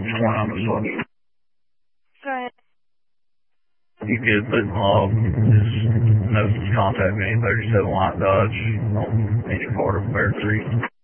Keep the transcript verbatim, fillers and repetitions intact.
what's going on this one. Go ahead. You could put um, this note to contact me, thirty-seven White Dodge, on any part of Bear Creek.